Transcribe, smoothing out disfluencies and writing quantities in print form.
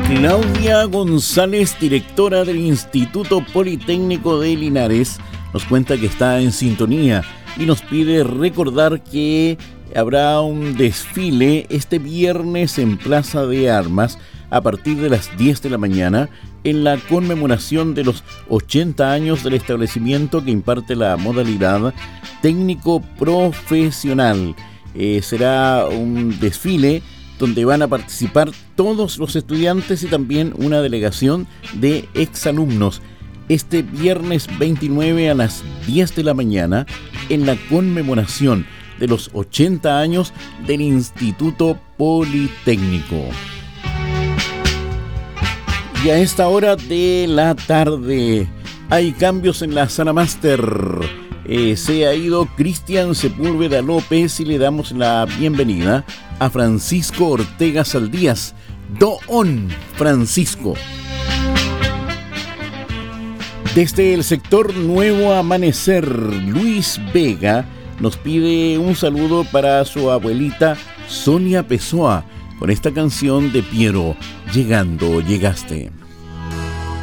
Claudia González, directora del Instituto Politécnico de Linares, nos cuenta que está en sintonía y nos pide recordar que habrá un desfile este viernes en Plaza de Armas a partir de las 10 de la mañana en la conmemoración de los 80 años del establecimiento que imparte la modalidad técnico profesional. Será un desfile donde van a participar todos los estudiantes y también una delegación de exalumnos. Este viernes 29 a las 10 de la mañana en la conmemoración de los 80 años del Instituto Politécnico. Y a esta hora de la tarde hay cambios en la Sala Máster. Se ha ido Cristian Sepúlveda López y le damos la bienvenida a Francisco Ortega Saldías. Don Francisco. Desde el sector Nuevo Amanecer, Luis Vega nos pide un saludo para su abuelita Sonia Pessoa con esta canción de Piero, Llegando Llegaste.